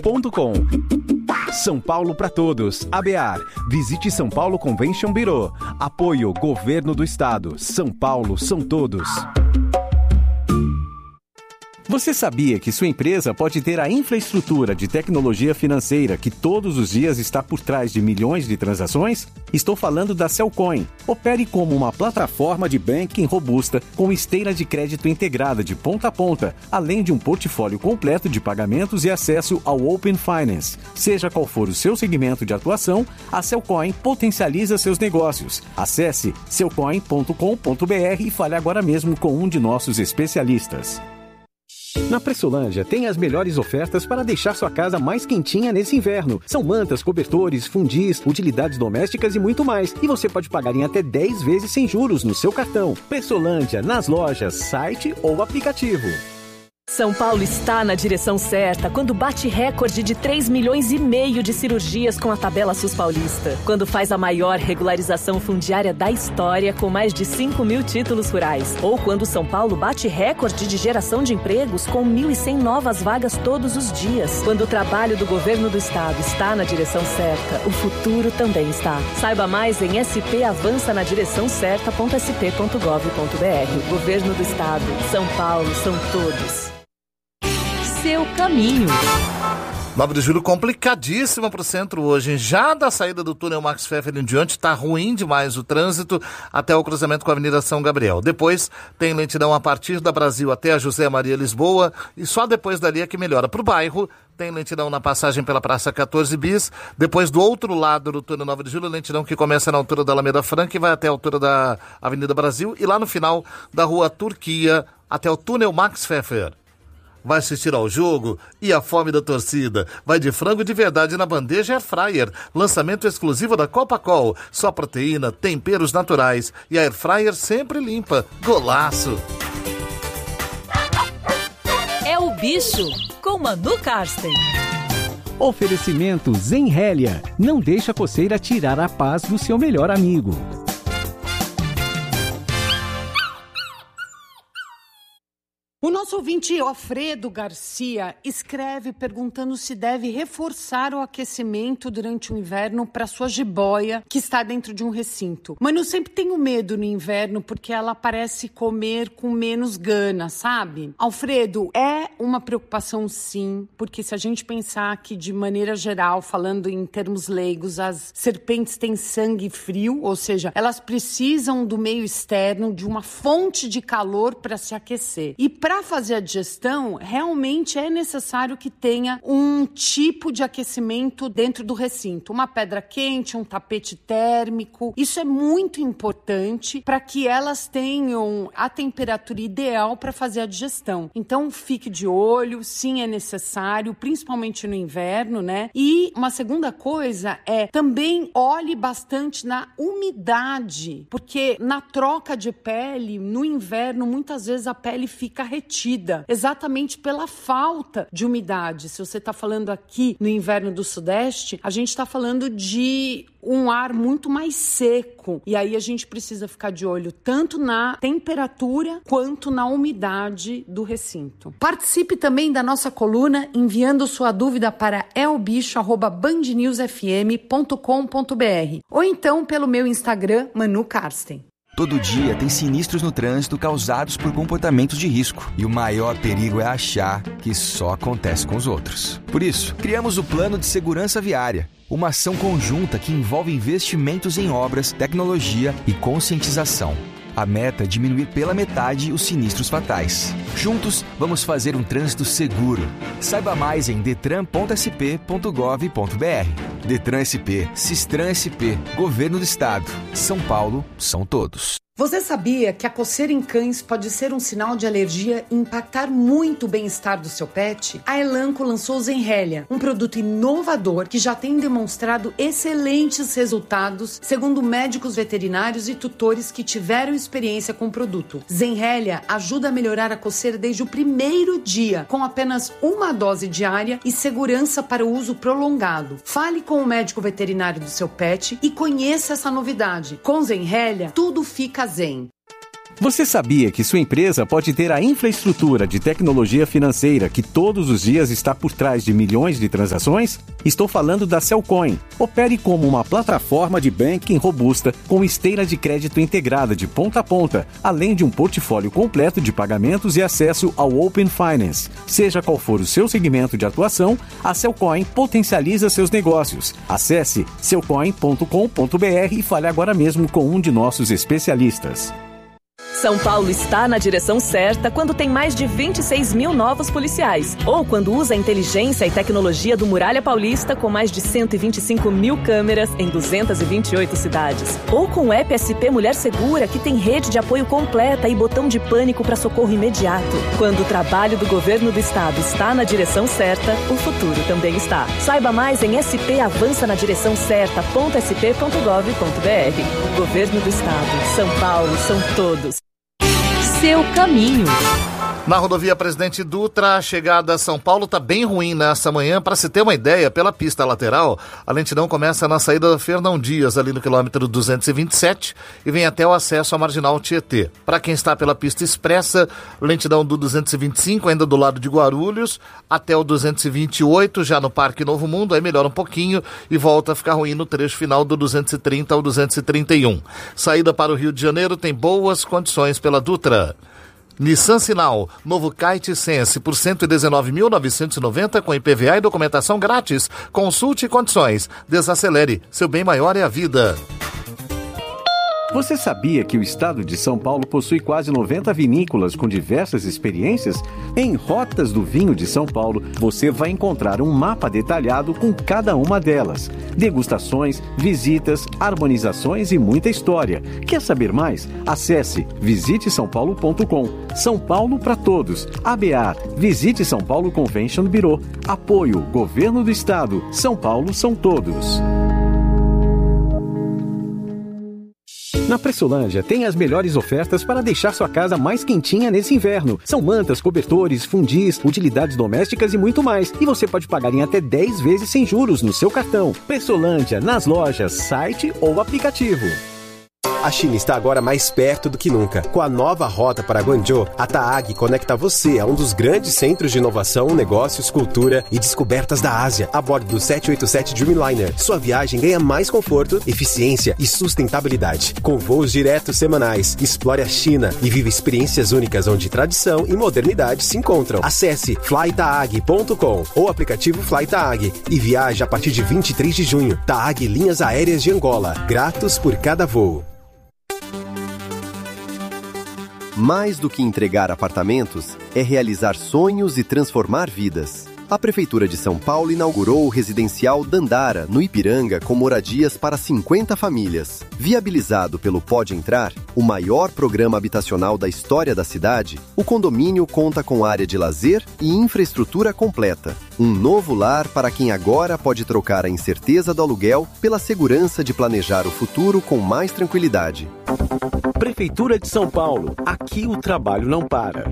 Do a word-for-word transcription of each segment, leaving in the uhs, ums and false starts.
ponto com. São Paulo para Todos, A B A R. Visite São Paulo Convention Bureau. Apoio Governo do Estado. São Paulo são todos. Você sabia que sua empresa pode ter a infraestrutura de tecnologia financeira que todos os dias está por trás de milhões de transações? Estou falando da Cellcoin. Opere como uma plataforma de banking robusta com esteira de crédito integrada de ponta a ponta, além de um portfólio completo de pagamentos e acesso ao Open Finance. Seja qual for o seu segmento de atuação, a Cellcoin potencializa seus negócios. Acesse cellcoin ponto com ponto b r e fale agora mesmo com um de nossos especialistas. Na Pressolândia tem as melhores ofertas para deixar sua casa mais quentinha nesse inverno. São mantas, cobertores, fundis, utilidades domésticas e muito mais. E você pode pagar em até dez vezes sem juros no seu cartão. Pressolândia, nas lojas, site ou aplicativo. São Paulo está na direção certa quando bate recorde de três milhões e meio de cirurgias com a tabela SUS paulista. Quando faz a maior regularização fundiária da história com mais de cinco mil títulos rurais. Ou quando São Paulo bate recorde de geração de empregos com mil e cem novas vagas todos os dias. Quando o trabalho do governo do estado está na direção certa, o futuro também está. Saiba mais em s p avança na direção certa ponto s p ponto gov ponto b r. Governo do estado. São Paulo são todos. Seu caminho. nove de julho complicadíssima para o centro hoje. Já da saída do túnel Max Pfeffer em diante, está ruim demais o trânsito até o cruzamento com a Avenida São Gabriel. Depois tem lentidão a partir da Brasil até a José Maria Lisboa e só depois dali é que melhora. Para o bairro, tem lentidão na passagem pela Praça quatorze bis. Depois do outro lado do túnel nove de julho, lentidão que começa na altura da Alameda Franca e vai até a altura da Avenida Brasil. E lá no final da Rua Turquia até o túnel Max Pfeffer. Vai assistir ao jogo e a fome da torcida. Vai de frango de verdade na bandeja Air Fryer. Lançamento exclusivo da Copacol. Só proteína, temperos naturais. E a Air Fryer sempre limpa. Golaço! É o bicho com Manu Karsten. Oferecimento Zenrélia. Não deixa a coceira tirar a paz do seu melhor amigo. O nosso ouvinte Alfredo Garcia escreve perguntando se deve reforçar o aquecimento durante o inverno para sua jiboia que está dentro de um recinto. Mano, eu sempre tenho medo no inverno porque ela parece comer com menos gana, sabe? Alfredo, é uma preocupação sim, porque se a gente pensar que de maneira geral, falando em termos leigos, as serpentes têm sangue frio, ou seja, elas precisam do meio externo, de uma fonte de calor para se aquecer. E para Para fazer a digestão, realmente é necessário que tenha um tipo de aquecimento dentro do recinto. Uma pedra quente, um tapete térmico. Isso é muito importante para que elas tenham a temperatura ideal para fazer a digestão. Então, fique de olho, sim, é necessário, principalmente no inverno, né? E uma segunda coisa é também olhe bastante na umidade, porque na troca de pele, no inverno, muitas vezes a pele fica retida, exatamente pela falta de umidade. Se você está falando aqui no inverno do Sudeste, a gente está falando de um ar muito mais seco. E aí a gente precisa ficar de olho tanto na temperatura quanto na umidade do recinto. Participe também da nossa coluna enviando sua dúvida para elbicho arroba band news f m ponto com ponto b r ou então pelo meu Instagram, Manu Karsten. Todo dia tem sinistros no trânsito causados por comportamentos de risco. E o maior perigo é achar que só acontece com os outros. Por isso, criamos o Plano de Segurança Viária. Uma ação conjunta que envolve investimentos em obras, tecnologia e conscientização. A meta é diminuir pela metade os sinistros fatais. Juntos, vamos fazer um trânsito seguro. Saiba mais em detran ponto s p ponto gov ponto b r. Detran S P, Sistran S P, Governo do Estado. São Paulo, são todos. Você sabia que a coceira em cães pode ser um sinal de alergia e impactar muito o bem-estar do seu pet? A Elanco lançou o Zenrélia, um produto inovador que já tem demonstrado excelentes resultados, segundo médicos veterinários e tutores que tiveram experiência com o produto. Zenrélia ajuda a melhorar a coceira desde o primeiro dia, com apenas uma dose diária e segurança para o uso prolongado. Fale com o médico veterinário do seu pet e conheça essa novidade. Com Zenrélia, tudo fica zen. Você sabia que sua empresa pode ter a infraestrutura de tecnologia financeira que todos os dias está por trás de milhões de transações? Estou falando da Cellcoin. Opere como uma plataforma de banking robusta com esteira de crédito integrada de ponta a ponta, além de um portfólio completo de pagamentos e acesso ao Open Finance. Seja qual for o seu segmento de atuação, a Cellcoin potencializa seus negócios. Acesse cellcoin ponto com ponto b r e fale agora mesmo com um de nossos especialistas. São Paulo está na direção certa quando tem mais de vinte e seis mil novos policiais. Ou quando usa a inteligência e tecnologia do Muralha Paulista com mais de cento e vinte e cinco mil câmeras em duzentas e vinte e oito cidades. Ou com o app S P Mulher Segura, que tem rede de apoio completa e botão de pânico para socorro imediato. Quando o trabalho do governo do estado está na direção certa, o futuro também está. Saiba mais em s p avança na direção certa ponto s p ponto gov ponto b r. Governo do estado. São Paulo são todos. Seu caminho. Na rodovia Presidente Dutra, a chegada a São Paulo está bem ruim nessa manhã. Para se ter uma ideia, pela pista lateral, a lentidão começa na saída da Fernão Dias, ali no quilômetro duzentos e vinte e sete, e vem até o acesso à Marginal Tietê. Para quem está pela pista expressa, lentidão do duzentos e vinte e cinco, ainda do lado de Guarulhos, até o duzentos e vinte e oito, já no Parque Novo Mundo, aí melhora um pouquinho e volta a ficar ruim no trecho final do duzentos e trinta ao duzentos e trinta e um. Saída para o Rio de Janeiro tem boas condições pela Dutra. Nissan Sinal, novo Kite Sense por cento e dezenove mil novecentos e noventa com I P V A e documentação grátis. Consulte condições. Desacelere. Seu bem maior é a vida. Você sabia que o estado de São Paulo possui quase noventa vinícolas com diversas experiências? Em Rotas do Vinho de São Paulo, você vai encontrar um mapa detalhado com cada uma delas. Degustações, visitas, harmonizações e muita história. Quer saber mais? Acesse visite são paulo ponto com. São Paulo para todos. A B A R, Visite São Paulo Convention Bureau. Apoio, Governo do Estado. São Paulo são todos. Na Pressolândia tem as melhores ofertas para deixar sua casa mais quentinha nesse inverno. São mantas, cobertores, fundis, utilidades domésticas e muito mais. E você pode pagar em até dez vezes sem juros no seu cartão. Pressolândia, nas lojas, site ou aplicativo. A China está agora mais perto do que nunca. Com a nova rota para Guangzhou, a TAAG conecta você a um dos grandes centros de inovação, negócios, cultura e descobertas da Ásia, a bordo do sete oito sete Dreamliner. Sua viagem ganha mais conforto, eficiência e sustentabilidade. Com voos diretos semanais, explore a China e viva experiências únicas onde tradição e modernidade se encontram. Acesse fly taag ponto com ou aplicativo FlyTaag e viaje a partir de vinte e três de junho. TAAG Linhas Aéreas de Angola. Gratos por cada voo. Mais do que entregar apartamentos, é realizar sonhos e transformar vidas. A Prefeitura de São Paulo inaugurou o residencial Dandara, no Ipiranga, com moradias para cinquenta famílias. Viabilizado pelo Pode Entrar, o maior programa habitacional da história da cidade, o condomínio conta com área de lazer e infraestrutura completa. Um novo lar para quem agora pode trocar a incerteza do aluguel pela segurança de planejar o futuro com mais tranquilidade. Prefeitura de São Paulo. Aqui o trabalho não para.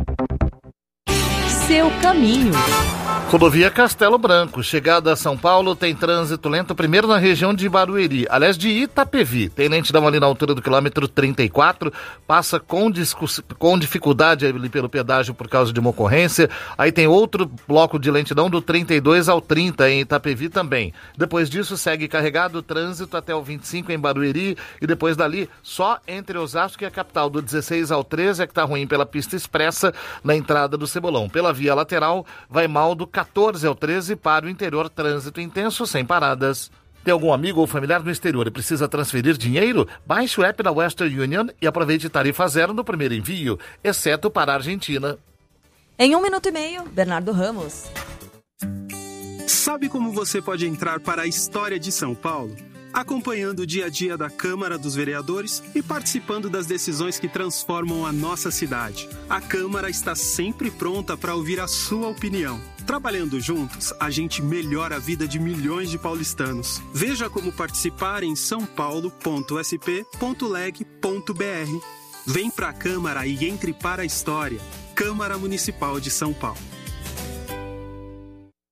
Seu caminho. Rodovia Castelo Branco, chegada a São Paulo, tem trânsito lento primeiro na região de Barueri, aliás de Itapevi, tem lentidão ali na altura do quilômetro trinta e quatro, passa com, discuss... com dificuldade ali pelo pedágio por causa de uma ocorrência, aí tem outro bloco de lentidão do trinta e dois ao trinta em Itapevi também. Depois disso segue carregado o trânsito até o vinte e cinco em Barueri e depois dali só entre Osasco e a capital, do dezesseis ao treze é que tá ruim pela pista expressa na entrada do Cebolão. Pela via lateral vai mal do quatorze ao treze para o interior, trânsito intenso sem paradas. Tem algum amigo ou familiar no exterior e precisa transferir dinheiro? Baixe o app da Western Union e aproveite tarifa zero no primeiro envio, exceto para a Argentina. Em um minuto e meio, Bernardo Ramos. Sabe como você pode entrar para a história de São Paulo? Acompanhando o dia a dia da Câmara dos Vereadores e participando das decisões que transformam a nossa cidade. A Câmara está sempre pronta para ouvir a sua opinião. Trabalhando juntos, a gente melhora a vida de milhões de paulistanos. Veja como participar em são paulo ponto s p ponto leg ponto b r. Vem para a Câmara e entre para a história. Câmara Municipal de São Paulo.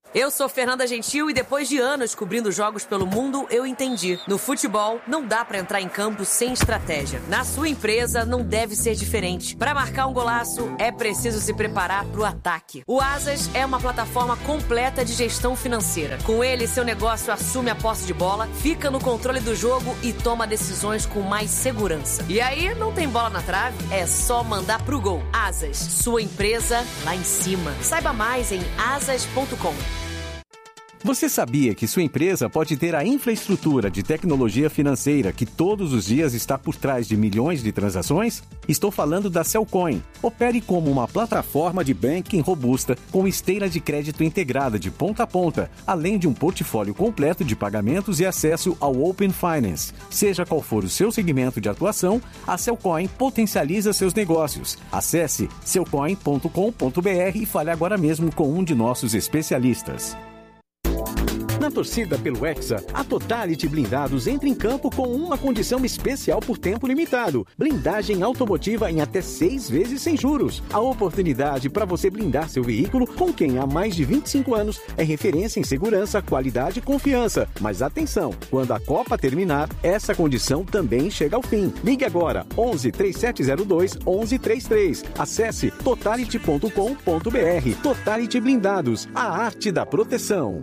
Eu sou Fernanda Gentil e depois de anos cobrindo jogos pelo mundo, eu entendi. No futebol, não dá pra entrar em campo sem estratégia. Na sua empresa, não deve ser diferente. Pra marcar um golaço, é preciso se preparar pro ataque. O Asas é uma plataforma completa de gestão financeira. Com ele, seu negócio assume a posse de bola, fica no controle do jogo e toma decisões com mais segurança. E aí, não tem bola na trave? É só mandar pro gol. Asas, sua empresa lá em cima. Saiba mais em asas ponto com. Você sabia que sua empresa pode ter a infraestrutura de tecnologia financeira que todos os dias está por trás de milhões de transações? Estou falando da Cellcoin. Opere como uma plataforma de banking robusta com esteira de crédito integrada de ponta a ponta, além de um portfólio completo de pagamentos e acesso ao Open Finance. Seja qual for o seu segmento de atuação, a Cellcoin potencializa seus negócios. Acesse cellcoin ponto com ponto b r e fale agora mesmo com um de nossos especialistas. Na torcida pelo Hexa, a Totality Blindados entra em campo com uma condição especial por tempo limitado. Blindagem automotiva em até seis vezes sem juros. A oportunidade para você blindar seu veículo com quem há mais de vinte e cinco anos é referência em segurança, qualidade e confiança. Mas atenção, quando a Copa terminar, essa condição também chega ao fim. Ligue agora, onze, três sete zero dois, onze trinta e três. Acesse totality ponto com ponto b r. Totality Blindados, a arte da proteção.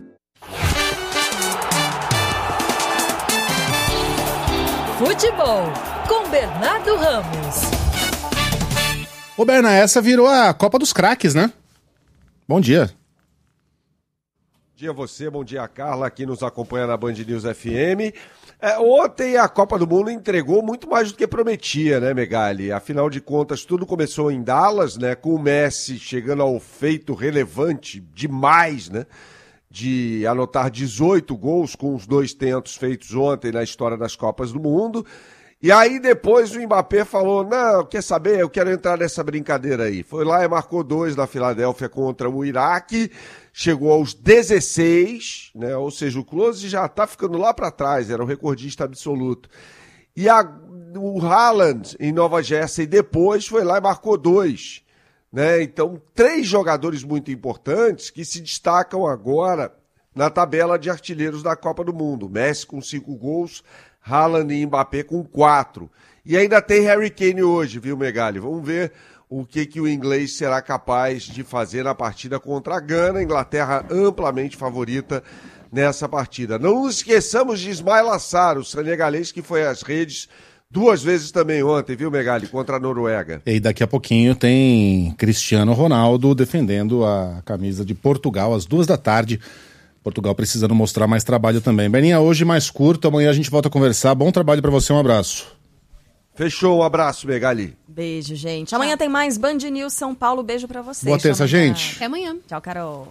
Futebol, com Bernardo Ramos. Ô, Berna, essa virou a Copa dos Craques, né? Bom dia. Bom dia a você, bom dia a Carla, que nos acompanha na Band News F M. É, ontem a Copa do Mundo entregou muito mais do que prometia, né, Megali? Afinal de contas, tudo começou em Dallas, né, com o Messi chegando ao feito relevante demais, né? De anotar dezoito gols com os dois tentos feitos ontem na história das Copas do Mundo. E aí depois o Mbappé falou, não, quer saber, eu quero entrar nessa brincadeira aí. Foi lá e marcou dois na Filadélfia contra o Iraque, chegou aos dezesseis, né? Ou seja, o Klose já tá ficando lá para trás, era o recordista absoluto. E a, o Haaland em Nova Jersey depois foi lá e marcou dois. Né? Então, três jogadores muito importantes que se destacam agora na tabela de artilheiros da Copa do Mundo. Messi com cinco gols, Haaland e Mbappé com quatro. E ainda tem Harry Kane hoje, viu, Megali? Vamos ver o que, que o inglês será capaz de fazer na partida contra a Gana, Inglaterra amplamente favorita nessa partida. Não nos esqueçamos de Ismail Assar, o senegalês que foi às redes duas vezes também ontem, viu, Megali, contra a Noruega. E daqui a pouquinho tem Cristiano Ronaldo defendendo a camisa de Portugal às duas da tarde. Portugal precisando mostrar mais trabalho também. Beninha, hoje mais curto, amanhã a gente volta a conversar. Bom trabalho pra você, um abraço. Fechou, um abraço, Megali. Beijo, gente. Amanhã tem mais Band News São Paulo. Beijo pra vocês. Boa terça, gente. Até amanhã. Tchau, Carol.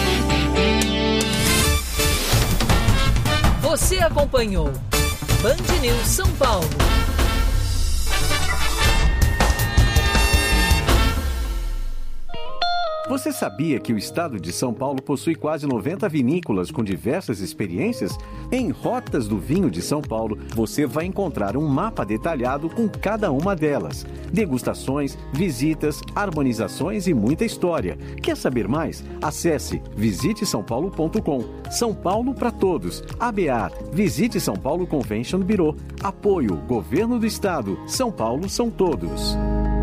Você acompanhou Band News São Paulo. Você sabia que o estado de São Paulo possui quase noventa vinícolas com diversas experiências? Em Rotas do Vinho de São Paulo, você vai encontrar um mapa detalhado com cada uma delas. Degustações, visitas, harmonizações e muita história. Quer saber mais? Acesse visite são paulo ponto com. São Paulo para todos. A B A R, Visite São Paulo Convention Bureau. Apoio, Governo do Estado. São Paulo são todos.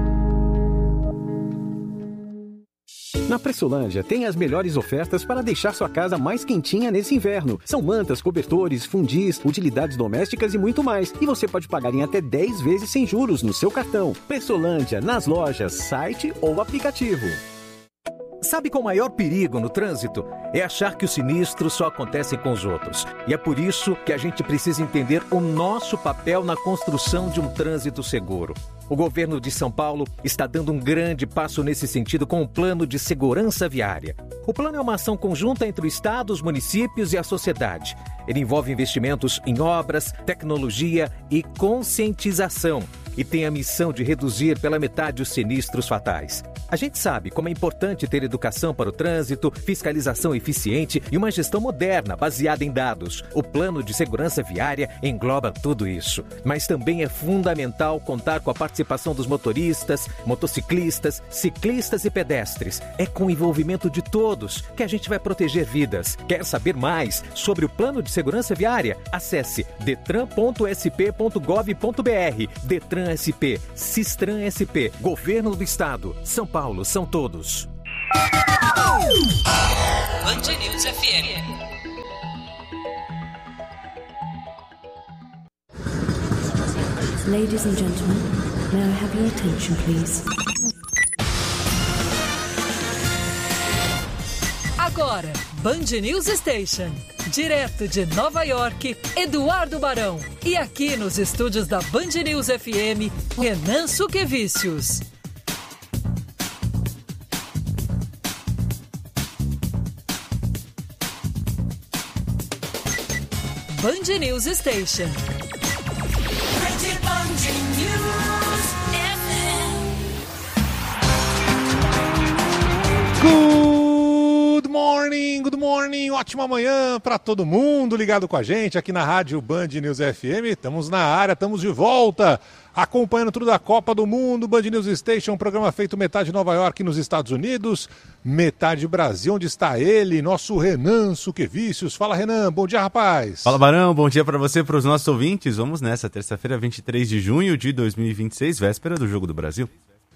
Na Pressolândia tem as melhores ofertas para deixar sua casa mais quentinha nesse inverno. São mantas, cobertores, fundis, utilidades domésticas e muito mais. E você pode pagar em até dez vezes sem juros no seu cartão. Pressolândia, nas lojas, site ou aplicativo. Sabe qual o maior perigo no trânsito? É achar que os sinistros só acontecem com os outros. E é por isso que a gente precisa entender o nosso papel na construção de um trânsito seguro. O governo de São Paulo está dando um grande passo nesse sentido com o Plano de Segurança Viária. O plano é uma ação conjunta entre o Estado, os municípios e a sociedade. Ele envolve investimentos em obras, tecnologia e conscientização. E tem a missão de reduzir pela metade os sinistros fatais. A gente sabe como é importante ter educação para o trânsito, fiscalização eficiente e uma gestão moderna baseada em dados. O Plano de Segurança Viária engloba tudo isso. Mas também é fundamental contar com a participação participação dos motoristas, motociclistas, ciclistas e pedestres. É com o envolvimento de todos que a gente vai proteger vidas. Quer saber mais sobre o plano de segurança viária? Acesse detran ponto s p ponto gov ponto b r. Detran S P, Sistran S P, Governo do Estado. São Paulo, são todos. Band News F M. Ladies and gentlemen, may I have your attention, please? Agora, Band News Station. Direto de Nova York, Eduardo Barão. E aqui nos estúdios da Band News F M, Renan Suquevicius. Band News Station. Good morning, good morning, ótima manhã para todo mundo ligado com a gente aqui na rádio Band News F M. Estamos na área, estamos de volta, acompanhando tudo da Copa do Mundo. Band News Station, um programa feito metade Nova York nos Estados Unidos, metade Brasil. Onde está ele, nosso Renan Suquevicius? Fala, Renan, bom dia, rapaz. Fala, Barão, bom dia para você, para os nossos ouvintes. Vamos nessa, terça-feira, vinte e três de junho de dois mil e vinte e seis, véspera do Jogo do Brasil.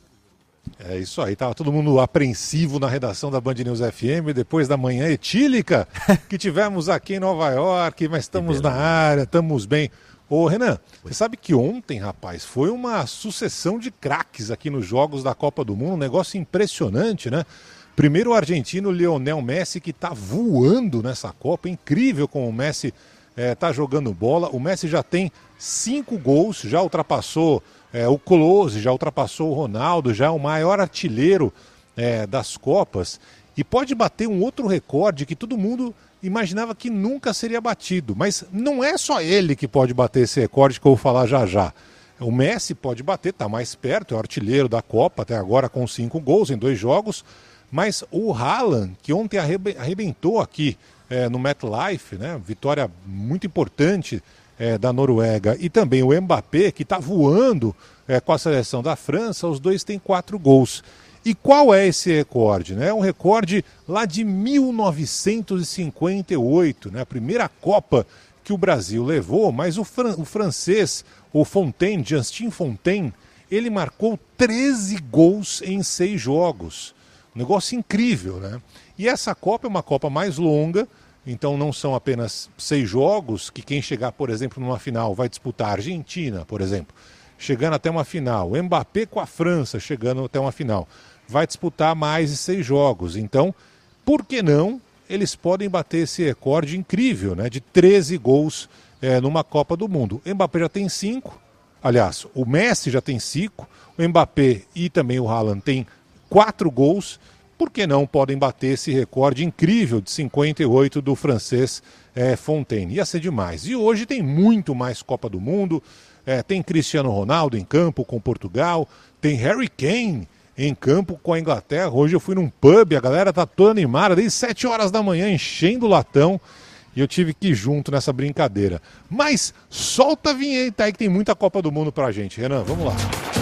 É isso aí, tava todo mundo apreensivo na redação da Band News F M depois da manhã etílica que tivemos aqui em Nova York, mas estamos na área, estamos bem. Ô Renan, você sabe que ontem, rapaz, foi uma sucessão de craques aqui nos jogos da Copa do Mundo, um negócio impressionante, né? Primeiro o argentino Lionel Messi, que tá voando nessa Copa, incrível como o Messi é, tá jogando bola. O Messi já tem cinco gols, já ultrapassou É, o Klose, já ultrapassou o Ronaldo, já é o maior artilheiro é, das Copas e pode bater um outro recorde que todo mundo imaginava que nunca seria batido. Mas não é só ele que pode bater esse recorde que eu vou falar já já. O Messi pode bater, está mais perto, é o artilheiro da Copa até agora com cinco gols em dois jogos, mas o Haaland, que ontem arrebentou aqui é, no MetLife, né, vitória muito importante É, da Noruega, e também o Mbappé, que está voando é, com a seleção da França, os dois têm quatro gols. E qual é esse recorde? Né? É um recorde lá de mil novecentos e cinquenta e oito, né? A primeira Copa que o Brasil levou, mas o, fran o francês, o Fontaine, Justin Fontaine, ele marcou treze gols em seis jogos. Um negócio incrível, né? E essa Copa é uma Copa mais longa. Então não são apenas seis jogos que quem chegar, por exemplo, numa final vai disputar a Argentina, por exemplo, chegando até uma final. O Mbappé com a França chegando até uma final. Vai disputar mais de seis jogos. Então, por que não? Eles podem bater esse recorde incrível, né? De treze gols é, numa Copa do Mundo. O Mbappé já tem cinco. Aliás, o Messi já tem cinco. O Mbappé e também o Haaland têm quatro gols. Por que não podem bater esse recorde incrível de cinquenta e oito do francês é, Fontaine? Ia ser demais. E hoje tem muito mais Copa do Mundo. É, tem Cristiano Ronaldo em campo com Portugal. Tem Harry Kane em campo com a Inglaterra. Hoje eu fui num pub, a galera tá toda animada, desde sete horas da manhã, enchendo o latão. E eu tive que ir junto nessa brincadeira. Mas solta a vinheta aí que tem muita Copa do Mundo pra gente. Renan, vamos lá.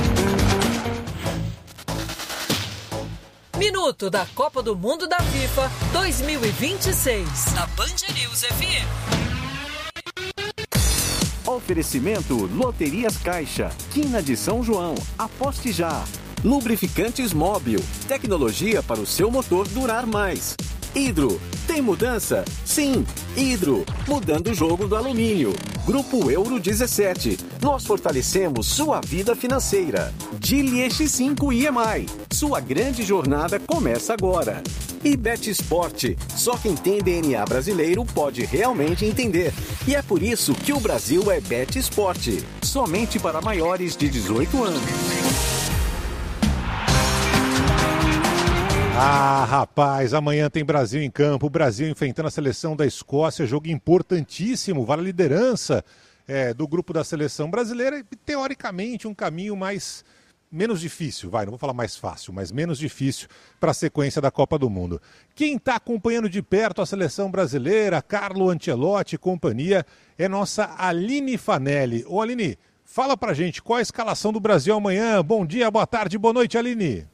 Minuto da Copa do Mundo da FIFA dois mil e vinte e seis. Na Band News F M. Oferecimento Loterias Caixa, Quina de São João, aposte já. Lubrificantes Móbil, tecnologia para o seu motor durar mais. Hidro, tem mudança? Sim, Hidro, mudando o jogo do alumínio. Grupo Euro dezessete, nós fortalecemos sua vida financeira. Geely X cinco I M I, sua grande jornada começa agora. E Bet Sport, só quem tem D N A brasileiro pode realmente entender. E é por isso que o Brasil é Bet Sport, somente para maiores de dezoito anos. Ah, rapaz, amanhã tem Brasil em campo, o Brasil enfrentando a seleção da Escócia, jogo importantíssimo, vale a liderança é, do grupo da seleção brasileira e teoricamente um caminho mais, menos difícil, vai, não vou falar mais fácil, mas menos difícil para a sequência da Copa do Mundo. Quem está acompanhando de perto a seleção brasileira, Carlo Ancelotti e companhia, é nossa Aline Fanelli. Ô Aline, fala pra gente qual a escalação do Brasil amanhã. Bom dia, boa tarde, boa noite, Aline.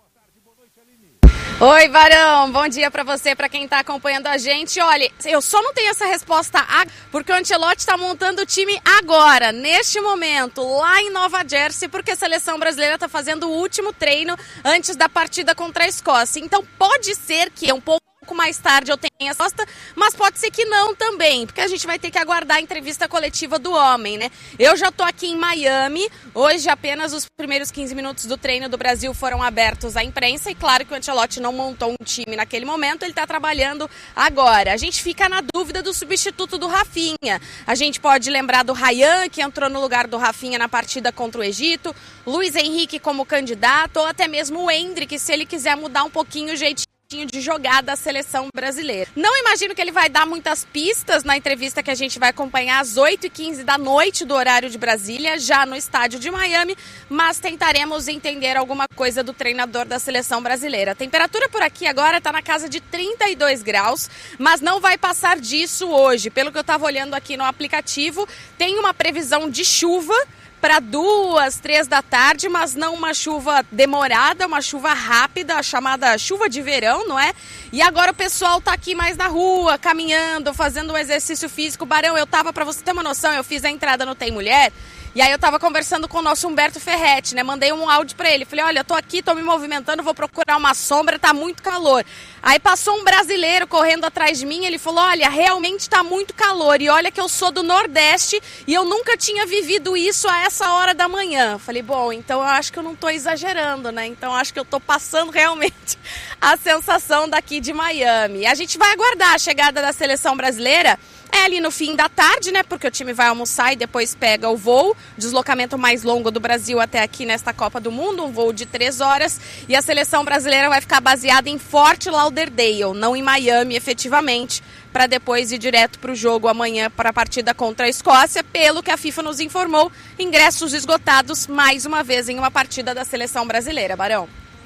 Oi, Barão, bom dia pra você, pra quem tá acompanhando a gente. Olha, eu só não tenho essa resposta porque o Ancelotti tá montando o time agora, neste momento, lá em Nova Jersey, porque a seleção brasileira tá fazendo o último treino antes da partida contra a Escócia. Então pode ser que é um pouco mais tarde eu tenha a resposta, mas pode ser que não também, porque a gente vai ter que aguardar a entrevista coletiva do homem, né? Eu já tô aqui em Miami, hoje apenas os primeiros quinze minutos do treino do Brasil foram abertos à imprensa e claro que o Ancelotti não montou um time naquele momento, ele tá trabalhando agora. A gente fica na dúvida do substituto do Rafinha. A gente pode lembrar do Ryan, que entrou no lugar do Rafinha na partida contra o Egito, Luiz Henrique como candidato, ou até mesmo o Endrick, se ele quiser mudar um pouquinho o jeitinho de jogar da seleção brasileira. Não imagino que ele vai dar muitas pistas na entrevista que a gente vai acompanhar às oito e quinze da noite do horário de Brasília, já no estádio de Miami, mas tentaremos entender alguma coisa do treinador da seleção brasileira. A temperatura por aqui agora está na casa de trinta e dois graus, mas não vai passar disso hoje. Pelo que eu estava olhando aqui no aplicativo, tem uma previsão de chuva para duas, três da tarde, mas não uma chuva demorada, uma chuva rápida, a chamada chuva de verão, não é? E agora o pessoal tá aqui mais na rua, caminhando, fazendo um exercício físico. Barão, eu tava, para você ter uma noção, eu fiz a entrada no Tem Mulher, e aí eu tava conversando com o nosso Humberto Ferretti, né? Mandei um áudio pra ele, falei, olha, eu tô aqui, tô me movimentando, vou procurar uma sombra, tá muito calor. Aí passou um brasileiro correndo atrás de mim, ele falou, olha, realmente tá muito calor, e olha que eu sou do Nordeste, e eu nunca tinha vivido isso a essa hora da manhã. Falei, bom, então eu acho que eu não tô exagerando, né? Então eu acho que eu tô passando realmente a sensação daqui de Miami. A gente vai aguardar a chegada da seleção brasileira, é ali no fim da tarde, né? Porque o time vai almoçar e depois pega o voo. Deslocamento mais longo do Brasil até aqui nesta Copa do Mundo, um voo de três horas. E a seleção brasileira vai ficar baseada em Fort Lauderdale, não em Miami efetivamente, para depois ir direto para o jogo amanhã para a partida contra a Escócia. Pelo que a FIFA nos informou, ingressos esgotados mais uma vez em uma partida da seleção brasileira. Barão.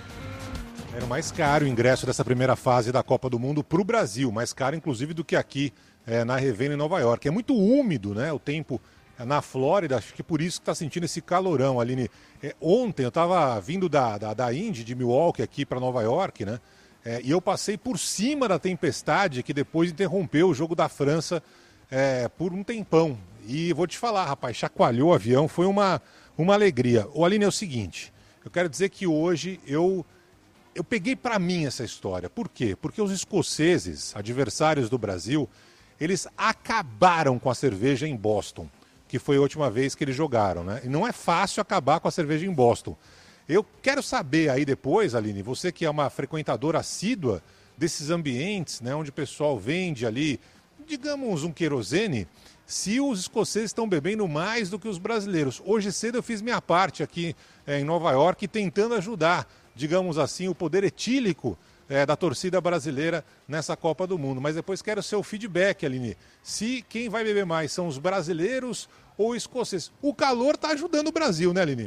Era mais caro o ingresso dessa primeira fase da Copa do Mundo para o Brasil, mais caro inclusive do que aqui é, na Revenda em Nova York. É muito úmido, né? O tempo na Flórida, acho que por isso que está sentindo esse calorão, Aline. É, ontem eu estava vindo da, da, da Indy, de Milwaukee, aqui para Nova York, né? É, e eu passei por cima da tempestade que depois interrompeu o jogo da França é, por um tempão. E vou te falar, rapaz, chacoalhou o avião, foi uma, uma alegria. O Aline, é o seguinte, eu quero dizer que hoje eu... Eu peguei para mim essa história. Por quê? Porque os escoceses, adversários do Brasil, eles acabaram com a cerveja em Boston, que foi a última vez que eles jogaram, né? E não é fácil acabar com a cerveja em Boston. Eu quero saber aí depois, Aline, você que é uma frequentadora assídua desses ambientes, né, onde o pessoal vende ali, digamos, um querosene, se os escoceses estão bebendo mais do que os brasileiros. Hoje cedo eu fiz minha parte aqui é, em Nova York, tentando ajudar, digamos assim, o poder etílico é, da torcida brasileira nessa Copa do Mundo. Mas depois quero seu feedback, Aline. Se quem vai beber mais são os brasileiros ou os escoceses. O calor está ajudando o Brasil, né, Aline?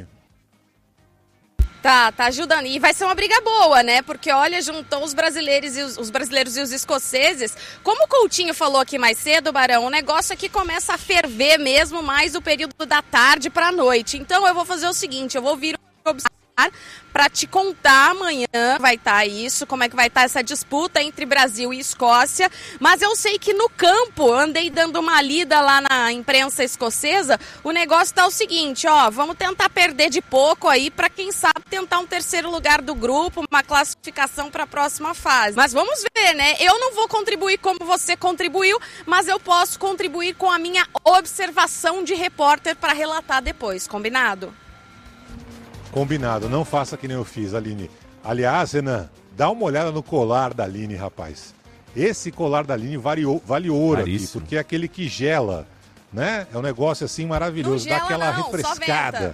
Tá, tá ajudando. E vai ser uma briga boa, né? Porque, olha, juntou os brasileiros e os, os brasileiros e os escoceses. Como o Coutinho falou aqui mais cedo, Barão, o negócio aqui começa a ferver mesmo mais o período da tarde para a noite. Então eu vou fazer o seguinte, eu vou vir observar para te contar amanhã, vai estar isso, como é que vai estar essa disputa entre Brasil e Escócia, mas eu sei que no campo, andei dando uma lida lá na imprensa escocesa, o negócio tá o seguinte, ó, vamos tentar perder de pouco aí para quem sabe tentar um terceiro lugar do grupo, uma classificação para a próxima fase. Mas vamos ver, né? Eu não vou contribuir como você contribuiu, mas eu posso contribuir com a minha observação de repórter para relatar depois, combinado? Combinado, não faça que nem eu fiz, Aline. Aliás, Renan, dá uma olhada no colar da Aline, rapaz. Esse colar da Aline vale, vale ouro aqui, porque é aquele que gela, né? É um negócio assim maravilhoso, não gela, dá aquela não, refrescada.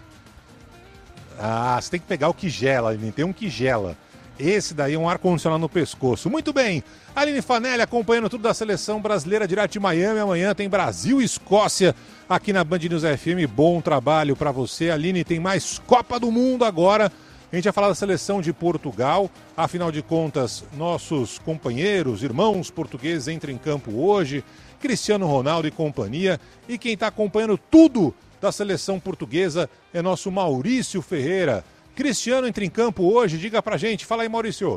Ah, você tem que pegar o que gela, Aline, tem um que gela. Esse daí é um ar-condicionado no pescoço. Muito bem, Aline Fanelli acompanhando tudo da seleção brasileira direto de Miami. Amanhã tem Brasil e Escócia aqui na Band News F M. Bom trabalho para você, Aline. Tem mais Copa do Mundo agora. A gente vai falar da seleção de Portugal. Afinal de contas, nossos companheiros, irmãos portugueses entram em campo hoje. Cristiano Ronaldo e companhia. E quem está acompanhando tudo da seleção portuguesa é nosso Maurício Ferreira. Cristiano entra em campo hoje, diga pra gente. Fala aí, Maurício.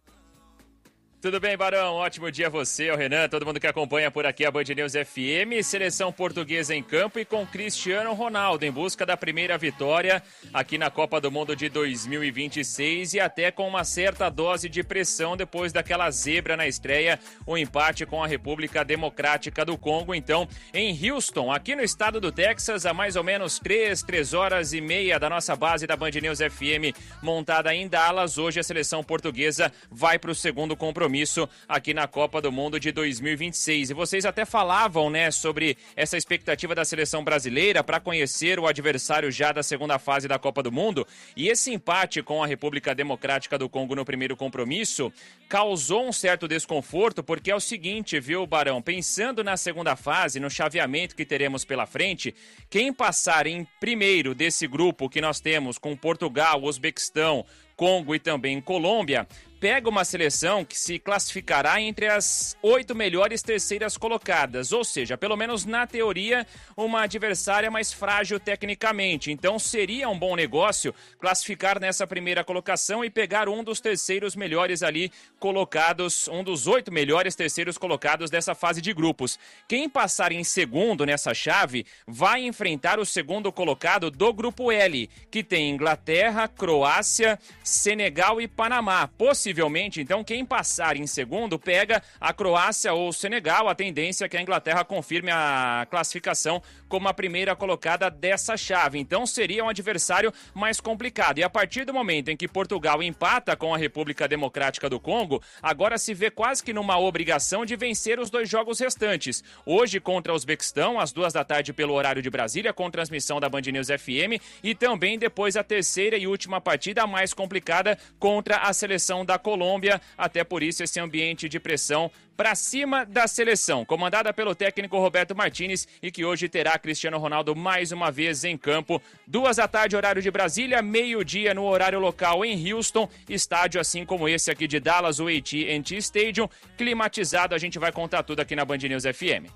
Tudo bem, Barão? Ótimo dia a você, o Renan, todo mundo que acompanha por aqui a Band News F M. Seleção portuguesa em campo e com Cristiano Ronaldo em busca da primeira vitória aqui na Copa do Mundo de dois mil e vinte e seis e até com uma certa dose de pressão depois daquela zebra na estreia, o empate com a República Democrática do Congo. Então, em Houston, aqui no estado do Texas, a mais ou menos três, três horas e meia da nossa base da Band News F M montada em Dallas, hoje a seleção portuguesa vai para o segundo compromisso aqui na Copa do Mundo de dois mil e vinte e seis. E vocês até falavam, né, sobre essa expectativa da seleção brasileira para conhecer o adversário já da segunda fase da Copa do Mundo. E esse empate com a República Democrática do Congo no primeiro compromisso causou um certo desconforto, porque é o seguinte, viu, Barão? Pensando na segunda fase, no chaveamento que teremos pela frente, quem passar em primeiro desse grupo que nós temos com Portugal, Uzbequistão, Congo e também Colômbia, pega uma seleção que se classificará entre as oito melhores terceiras colocadas, ou seja, pelo menos na teoria, uma adversária mais frágil tecnicamente. Então seria um bom negócio classificar nessa primeira colocação e pegar um dos terceiros melhores ali colocados, um dos oito melhores terceiros colocados dessa fase de grupos. Quem passar em segundo nessa chave vai enfrentar o segundo colocado do grupo L, que tem Inglaterra, Croácia, Senegal e Panamá. Possivelmente, então, quem passar em segundo pega a Croácia ou o Senegal. A tendência é que a Inglaterra confirme a classificação como a primeira colocada dessa chave. Então, seria um adversário mais complicado. E a partir do momento em que Portugal empata com a República Democrática do Congo, agora se vê quase que numa obrigação de vencer os dois jogos restantes. Hoje contra o Uzbequistão, às duas da tarde pelo horário de Brasília, com transmissão da Band News F M, e também depois a terceira e última partida, a mais complicada, contra a seleção da Colômbia. Até por isso esse ambiente de pressão para cima da seleção, comandada pelo técnico Roberto Martínez, e que hoje terá Cristiano Ronaldo mais uma vez em campo. Duas da tarde, horário de Brasília, meio-dia no horário local em Houston, estádio assim como esse aqui de Dallas, o A T and T Stadium, climatizado. A gente vai contar tudo aqui na Band News F M.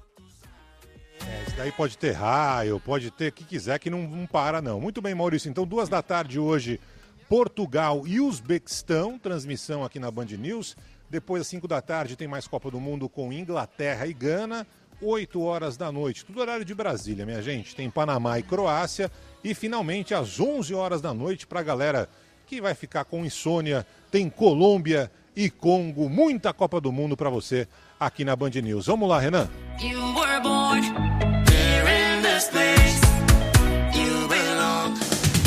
É, isso daí pode ter raio, pode ter o que quiser, que não, não para não. Muito bem, Maurício, então duas da tarde hoje, Portugal e Uzbequistão, transmissão aqui na Band News. Depois, às cinco da tarde, tem mais Copa do Mundo com Inglaterra e Gana. oito horas da noite, tudo horário de Brasília, minha gente. Tem Panamá e Croácia. E, finalmente, às onze horas da noite, para a galera que vai ficar com insônia, tem Colômbia e Congo. Muita Copa do Mundo para você aqui na Band News. Vamos lá, Renan. You were born here in this place. You belong.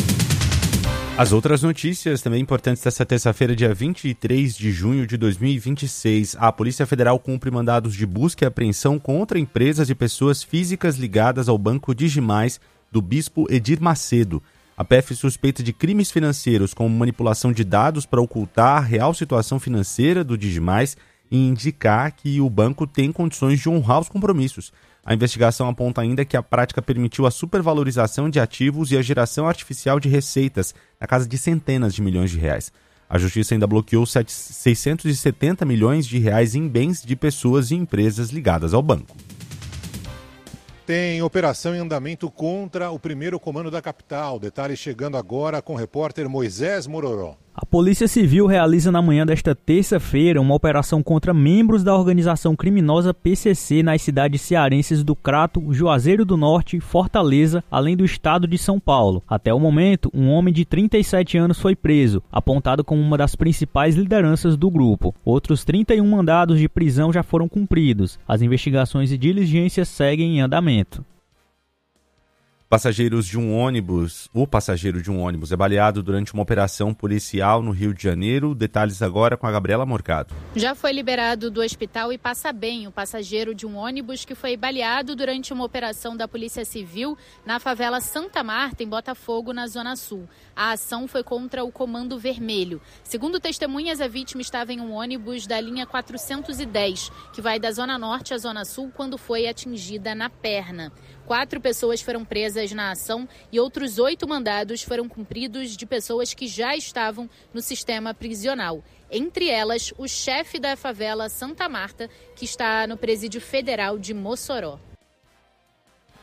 As outras notícias também importantes dessa terça-feira, dia vinte e três de junho de dois mil e vinte e seis. A Polícia Federal cumpre mandados de busca e apreensão contra empresas e pessoas físicas ligadas ao Banco Digimais do Bispo Edir Macedo. A P F suspeita de crimes financeiros como manipulação de dados para ocultar a real situação financeira do Digimais e indicar que o banco tem condições de honrar os compromissos. A investigação aponta ainda que a prática permitiu a supervalorização de ativos e a geração artificial de receitas na casa de centenas de milhões de reais. A Justiça ainda bloqueou seiscentos e setenta milhões de reais em bens de pessoas e empresas ligadas ao banco. Tem operação em andamento contra o primeiro comando da capital. Detalhes chegando agora com o repórter Moisés Mororó. A Polícia Civil realiza na manhã desta terça-feira uma operação contra membros da organização criminosa P C C nas cidades cearenses do Crato, Juazeiro do Norte, Fortaleza, além do estado de São Paulo. Até o momento, um homem de trinta e sete anos foi preso, apontado como uma das principais lideranças do grupo. Outros trinta e um mandados de prisão já foram cumpridos. As investigações e diligências seguem em andamento. Passageiros de um ônibus, o passageiro de um ônibus é baleado durante uma operação policial no Rio de Janeiro. Detalhes agora com a Gabriela Morgado. Já foi liberado do hospital e passa bem o passageiro de um ônibus que foi baleado durante uma operação da Polícia Civil na favela Santa Marta, em Botafogo, na Zona Sul. A ação foi contra o Comando Vermelho. Segundo testemunhas, a vítima estava em um ônibus da linha quatrocentos e dez, que vai da Zona Norte à Zona Sul, quando foi atingida na perna. Quatro pessoas foram presas na ação e outros oito mandados foram cumpridos de pessoas que já estavam no sistema prisional. Entre elas, o chefe da favela Santa Marta, que está no Presídio Federal de Mossoró.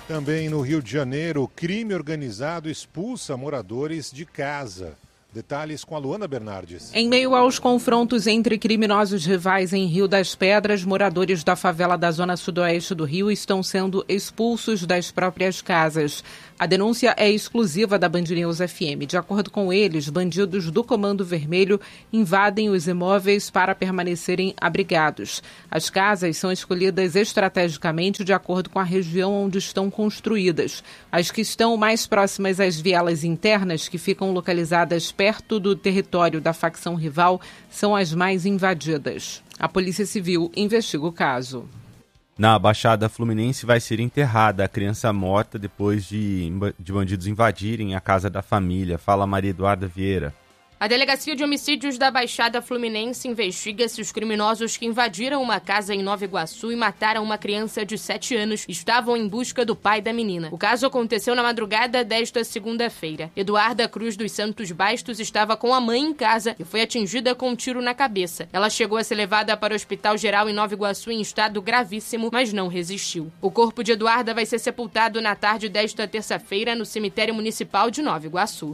Também no Rio de Janeiro, crime organizado expulsa moradores de casa. Detalhes com a Luana Bernardes. Em meio aos confrontos entre criminosos rivais em Rio das Pedras, moradores da favela da zona sudoeste do Rio estão sendo expulsos das próprias casas. A denúncia é exclusiva da Band News F M. De acordo com eles, bandidos do Comando Vermelho invadem os imóveis para permanecerem abrigados. As casas são escolhidas estrategicamente de acordo com a região onde estão construídas. As que estão mais próximas às vielas internas, que ficam localizadas perto do território da facção rival, são as mais invadidas. A Polícia Civil investiga o caso. Na Baixada Fluminense vai ser enterrada a criança morta depois de, de bandidos invadirem a casa da família. Fala Maria Eduarda Vieira. A Delegacia de Homicídios da Baixada Fluminense investiga se os criminosos que invadiram uma casa em Nova Iguaçu e mataram uma criança de sete anos estavam em busca do pai da menina. O caso aconteceu na madrugada desta segunda-feira. Eduarda Cruz dos Santos Bastos estava com a mãe em casa e foi atingida com um tiro na cabeça. Ela chegou a ser levada para o Hospital Geral em Nova Iguaçu em estado gravíssimo, mas não resistiu. O corpo de Eduarda vai ser sepultado na tarde desta terça-feira no cemitério municipal de Nova Iguaçu.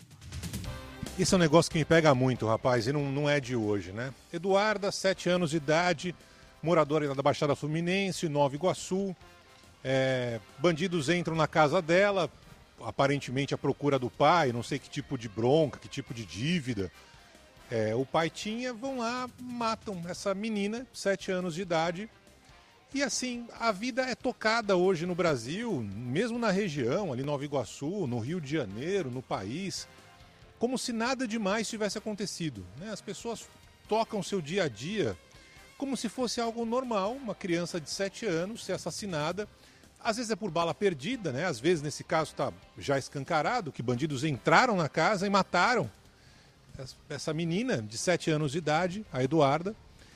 Esse é um negócio que me pega muito, rapaz, e não, não é de hoje, né? Eduarda, sete anos de idade, moradora da Baixada Fluminense, Nova Iguaçu. É, bandidos entram na casa dela, aparentemente à procura do pai, não sei que tipo de bronca, que tipo de dívida. É, o pai tinha, vão lá, matam essa menina, sete anos de idade. E assim, a vida é tocada hoje no Brasil, mesmo na região, ali Nova Iguaçu, no Rio de Janeiro, no país, como se nada demais tivesse acontecido, né? As pessoas tocam seu dia a dia como se fosse algo normal, uma criança de sete anos ser assassinada. Às vezes é por bala perdida, né? Às vezes, nesse caso, está já escancarado que bandidos entraram na casa e mataram essa menina de sete anos de idade, a Eduarda.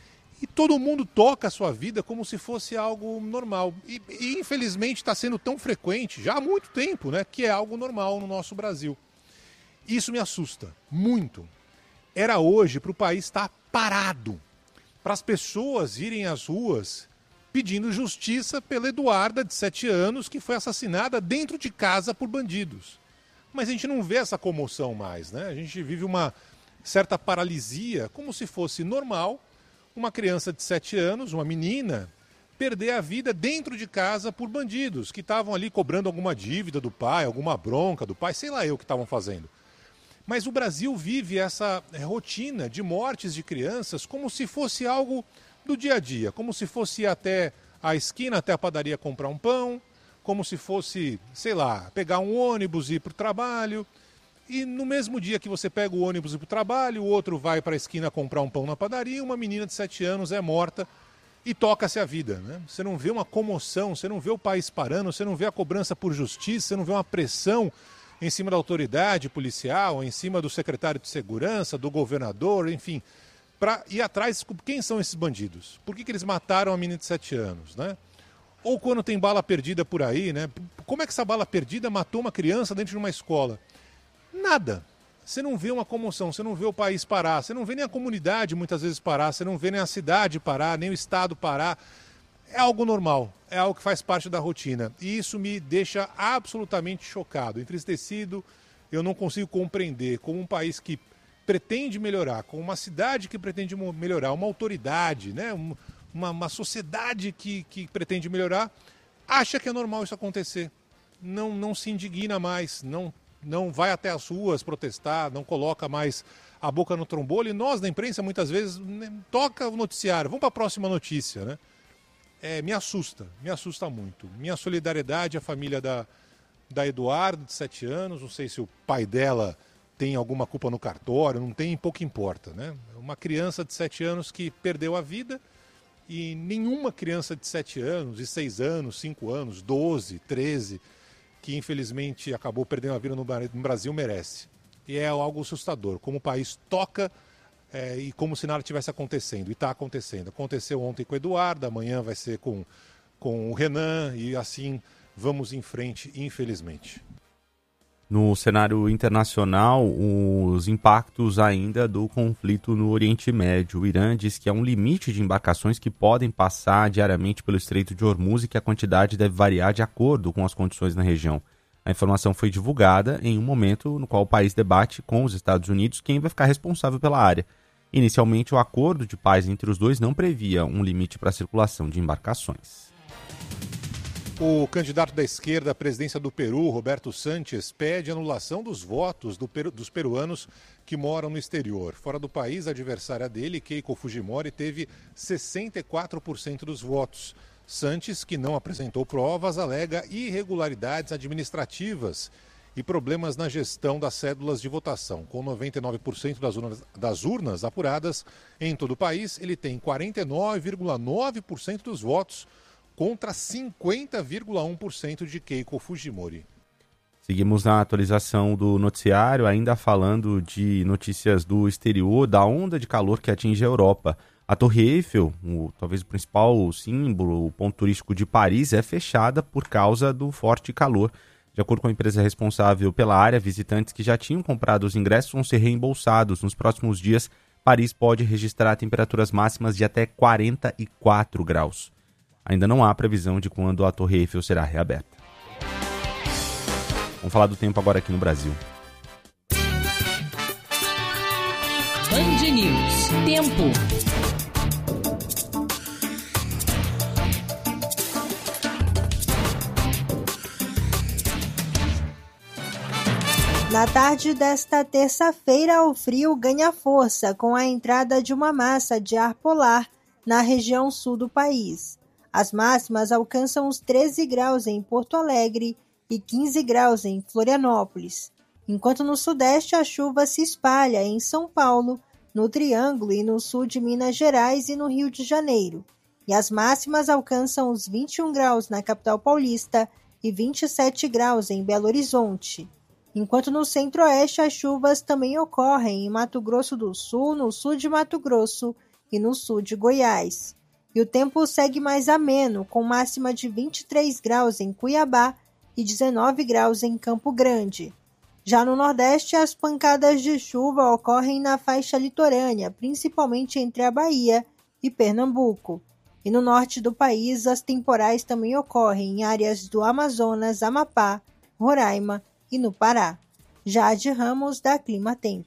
E todo mundo toca a sua vida como se fosse algo normal. E, e infelizmente está sendo tão frequente, já há muito tempo, né? Que é algo normal no nosso Brasil. Isso me assusta muito. Era hoje para o país estar parado, para as pessoas irem às ruas pedindo justiça pela Eduarda, de sete anos, que foi assassinada dentro de casa por bandidos. Mas a gente não vê essa comoção mais, né? A gente vive uma certa paralisia, como se fosse normal uma criança de sete anos, uma menina, perder a vida dentro de casa por bandidos que estavam ali cobrando alguma dívida do pai, alguma bronca do pai, sei lá eu o que estavam fazendo. Mas o Brasil vive essa rotina de mortes de crianças como se fosse algo do dia a dia, como se fosse ir até a esquina, até a padaria comprar um pão, como se fosse, sei lá, pegar um ônibus e ir para o trabalho. E no mesmo dia que você pega o ônibus e ir para o trabalho, o outro vai para a esquina comprar um pão na padaria, uma menina de sete anos é morta e toca-se a vida, né? Você não vê uma comoção, você não vê o país parando, você não vê a cobrança por justiça, você não vê uma pressão em cima da autoridade policial, em cima do secretário de segurança, do governador, enfim, para ir atrás. Quem são esses bandidos? Por que, que eles mataram a menina de sete anos, né? Ou quando tem bala perdida por aí, né? Como é que essa bala perdida matou uma criança dentro de uma escola? Nada. Você não vê uma comoção, você não vê o país parar, você não vê nem a comunidade muitas vezes parar, você não vê nem a cidade parar, nem o estado parar. É algo normal, é algo que faz parte da rotina. E isso me deixa absolutamente chocado, entristecido. Eu não consigo compreender como um país que pretende melhorar, como uma cidade que pretende melhorar, uma autoridade, né? uma, uma sociedade que, que pretende melhorar, acha que é normal isso acontecer. Não, não se indigna mais, não, não vai até as ruas protestar, não coloca mais a boca no trombone. E nós, da imprensa, muitas vezes, né, toca o noticiário. Vamos para a próxima notícia, né? É, me assusta, me assusta muito. Minha solidariedade à família da, da Eduarda, de sete anos. Não sei se o pai dela tem alguma culpa no cartório, não tem, pouco importa, né? Uma criança de sete anos que perdeu a vida e nenhuma criança de sete anos, de seis anos, cinco anos, doze, treze, que infelizmente acabou perdendo a vida no Brasil merece. E é algo assustador, como o país toca É, e como se nada tivesse acontecendo, e está acontecendo. Aconteceu ontem com o Eduardo, amanhã vai ser com, com o Renan, e assim vamos em frente, infelizmente. No cenário internacional, os impactos ainda do conflito no Oriente Médio. O Irã diz que há um limite de embarcações que podem passar diariamente pelo Estreito de Hormuz e que a quantidade deve variar de acordo com as condições na região. A informação foi divulgada em um momento no qual o país debate com os Estados Unidos quem vai ficar responsável pela área. Inicialmente, o acordo de paz entre os dois não previa um limite para a circulação de embarcações. O candidato da esquerda à presidência do Peru, Roberto Sanches, pede anulação dos votos do Peru, dos peruanos que moram no exterior. Fora do país, a adversária dele, Keiko Fujimori, teve sessenta e quatro por cento dos votos. Sanches, que não apresentou provas, alega irregularidades administrativas e problemas na gestão das cédulas de votação. Com noventa e nove por cento das urnas, das urnas apuradas em todo o país, ele tem quarenta e nove vírgula nove por cento dos votos, contra cinquenta vírgula um por cento de Keiko Fujimori. Seguimos na atualização do noticiário, ainda falando de notícias do exterior, da onda de calor que atinge a Europa. A Torre Eiffel, o, talvez o principal símbolo, o ponto turístico de Paris, é fechada por causa do forte calor. De acordo com a empresa responsável pela área, visitantes que já tinham comprado os ingressos vão ser reembolsados. Nos próximos dias, Paris pode registrar temperaturas máximas de até quarenta e quatro graus. Ainda não há previsão de quando a Torre Eiffel será reaberta. Vamos falar do tempo agora aqui no Brasil. Band News. Tempo. Na tarde desta terça-feira, o frio ganha força com a entrada de uma massa de ar polar na região sul do país. As máximas alcançam os treze graus em Porto Alegre e quinze graus em Florianópolis, enquanto no sudeste a chuva se espalha em São Paulo, no Triângulo e no sul de Minas Gerais e no Rio de Janeiro, e as máximas alcançam os vinte e um graus na capital paulista e vinte e sete graus em Belo Horizonte, enquanto no centro-oeste as chuvas também ocorrem em Mato Grosso do Sul, no sul de Mato Grosso e no sul de Goiás. E o tempo segue mais ameno, com máxima de vinte e três graus em Cuiabá e dezenove graus em Campo Grande. Já no Nordeste, as pancadas de chuva ocorrem na faixa litorânea, principalmente entre a Bahia e Pernambuco. E no norte do país, as temporais também ocorrem em áreas do Amazonas, Amapá, Roraima e no Pará. Jade Ramos, da Clima Tempo.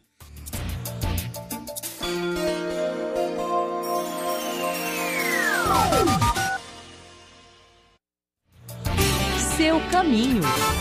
Seu caminho.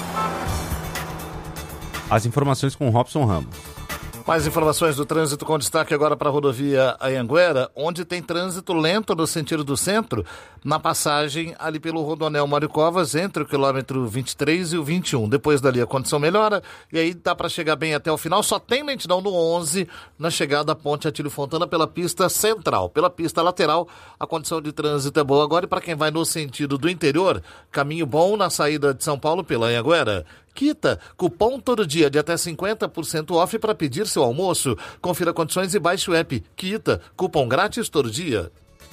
As informações com Robson Ramos. Mais informações do trânsito com destaque agora para a rodovia Anhanguera, onde tem trânsito lento no sentido do centro, na passagem ali pelo Rodoanel Mário Covas, entre o quilômetro vinte e três e o vinte e um. Depois dali a condição melhora e aí dá para chegar bem até o final. Só tem lentidão no onze, na chegada à Ponte Atílio Fontana pela pista central. Pela pista lateral, a condição de trânsito é boa. Agora, e para quem vai no sentido do interior, caminho bom na saída de São Paulo pela Anhanguera. Quita, cupom todo dia de até cinquenta por cento off para pedir seu almoço. Confira condições e baixe o app. Quita, cupom grátis todo dia.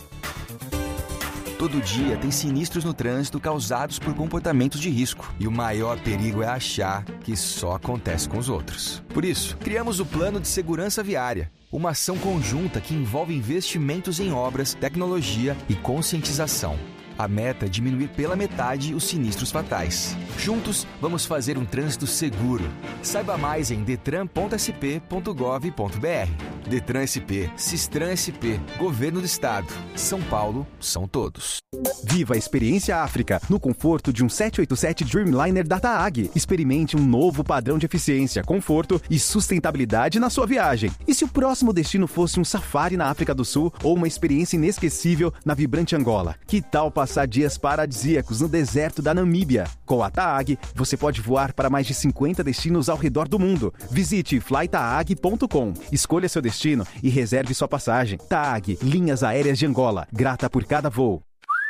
Todo dia tem sinistros no trânsito causados por comportamentos de risco. E o maior perigo é achar que só acontece com os outros. Por isso, criamos o Plano de Segurança Viária. Uma ação conjunta que envolve investimentos em obras, tecnologia e conscientização. A meta é diminuir pela metade os sinistros fatais. Juntos, vamos fazer um trânsito seguro. Saiba mais em detran ponto s p ponto gov ponto b r. Detran S P, Sistran S P, Governo do Estado. São Paulo, são todos. Viva a experiência África no conforto de um sete oito sete Dreamliner da TAAG. Experimente um novo padrão de eficiência, conforto e sustentabilidade na sua viagem. E se o próximo destino fosse um safari na África do Sul ou uma experiência inesquecível na vibrante Angola? Que tal passar dias paradisíacos no deserto da Namíbia? Com a TAAG, você pode voar para mais de cinquenta destinos ao redor do mundo. Visite fly taag ponto com, escolha seu destino e reserve sua passagem. TAAG, Linhas Aéreas de Angola, grata por cada voo.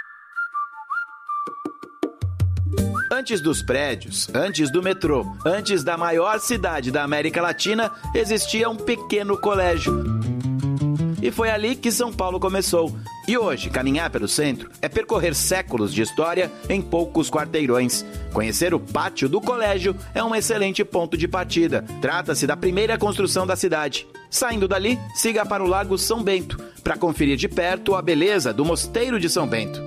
Antes dos prédios, antes do metrô, antes da maior cidade da América Latina, existia um pequeno colégio. E foi ali que São Paulo começou. E hoje, caminhar pelo centro é percorrer séculos de história em poucos quarteirões. Conhecer o pátio do colégio é um excelente ponto de partida. Trata-se da primeira construção da cidade. Saindo dali, siga para o Lago São Bento, para conferir de perto a beleza do Mosteiro de São Bento.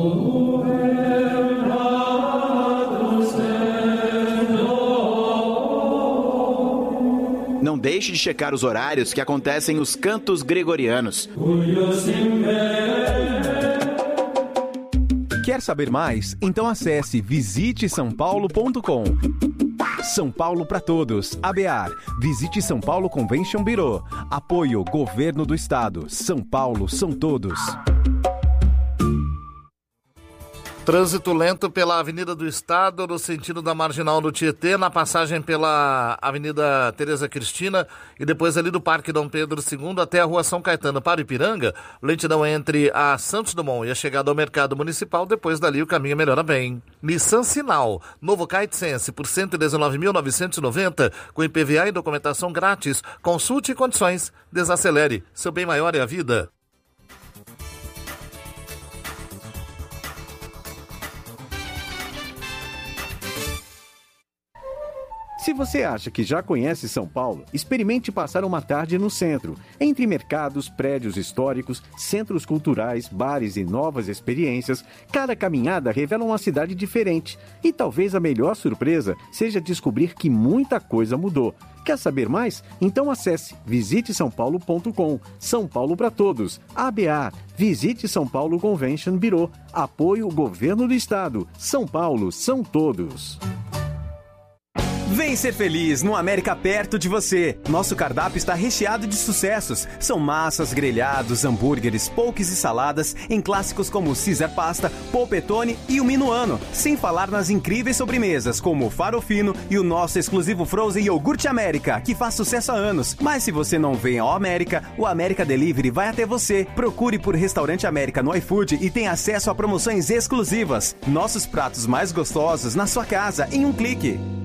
Não deixe de checar os horários que acontecem os cantos gregorianos. Quer saber mais? Então acesse visite são paulo ponto com. São Paulo para Todos, A B A R, Visite São Paulo Convention Bureau. Apoio Governo do Estado, São Paulo são todos. Trânsito lento pela Avenida do Estado, no sentido da Marginal do Tietê, na passagem pela Avenida Tereza Cristina e depois ali do Parque Dom Pedro segundo até a Rua São Caetano. Para o Ipiranga, lentidão entre a Santos Dumont e a chegada ao Mercado Municipal, depois dali o caminho melhora bem. Nissan Sinal, novo Kite Sense por cento e dezenove mil novecentos e noventa, com I P V A e documentação grátis. Consulte condições, desacelere, seu bem maior é a vida. Se você acha que já conhece São Paulo, experimente passar uma tarde no centro, entre mercados, prédios históricos, centros culturais, bares e novas experiências. Cada caminhada revela uma cidade diferente. E talvez a melhor surpresa seja descobrir que muita coisa mudou. Quer saber mais? Então acesse visite são paulo ponto com. São Paulo para Todos, A B A, Visite São Paulo Convention Bureau. Apoio Governo do Estado. São Paulo são todos. Vem ser feliz no América perto de você. Nosso cardápio está recheado de sucessos. São massas, grelhados, hambúrgueres, poques e saladas em clássicos como Caesar Pasta, Polpettone e o Minuano. Sem falar nas incríveis sobremesas como o Farofino e o nosso exclusivo Frozen Iogurte América, que faz sucesso há anos. Mas se você não vem ao América, o América Delivery vai até você. Procure por Restaurante América no iFood e tenha acesso a promoções exclusivas. Nossos pratos mais gostosos na sua casa em um clique.